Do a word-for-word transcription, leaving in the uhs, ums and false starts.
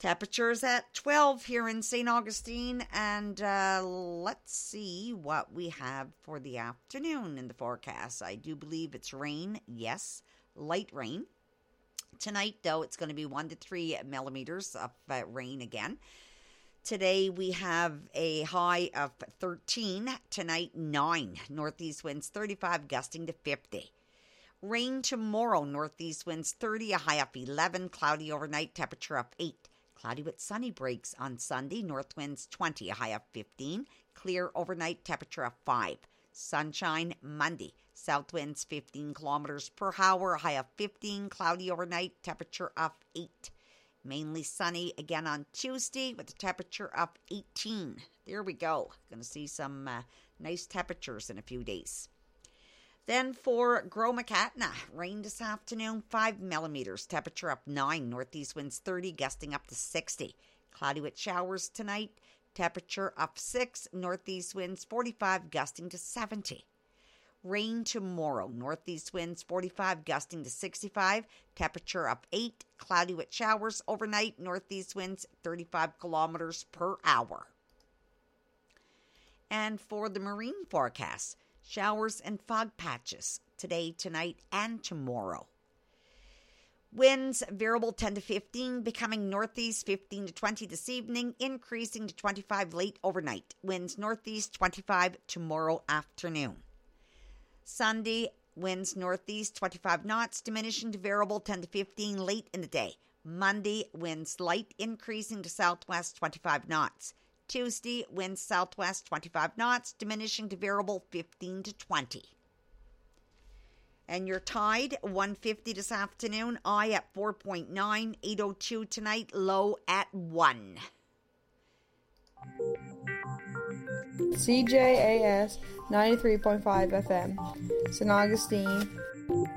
Temperatures at twelve here in Saint Augustine, and uh, let's see what we have for the afternoon in the forecast. I do believe it's rain, yes, light rain. Tonight, though, it's going to be one to three millimeters of uh, rain again. Today, we have a high of thirteen. Tonight, nine. Northeast winds thirty-five, gusting to fifty. Rain tomorrow, northeast winds thirty, a high of eleven. Cloudy overnight, temperature of eight. Cloudy with sunny breaks on Sunday. North winds twenty, a high of fifteen. Clear overnight, temperature of five. Sunshine Monday. South winds fifteen kilometers per hour, a high of fifteen. Cloudy overnight, temperature of eight. Mainly sunny again on Tuesday with a temperature of eighteen. There we go. Going to see some uh, nice temperatures in a few days. Then for Gromacatna, rain this afternoon, five millimeters, temperature up nine, northeast winds thirty, gusting up to sixty. Cloudy with showers tonight, temperature up six, northeast winds forty-five, gusting to seventy. Rain tomorrow, northeast winds forty-five, gusting to sixty-five, temperature up eight, cloudy with showers overnight, northeast winds thirty-five kilometers per hour. And for the marine forecast, showers and fog patches today, tonight, and tomorrow. Winds variable ten to fifteen, becoming northeast fifteen to twenty this evening, increasing to twenty-five late overnight. Winds northeast twenty-five tomorrow afternoon. Sunday, winds northeast twenty-five knots, diminishing to variable ten to fifteen late in the day. Monday, winds light, increasing to southwest twenty-five knots. Tuesday, winds southwest twenty-five knots, diminishing to variable fifteen to twenty. And your tide, one fifty this afternoon, high at four point nine, eight oh two tonight, low at one. C J A S ninety-three point five F M, Saint Augustine,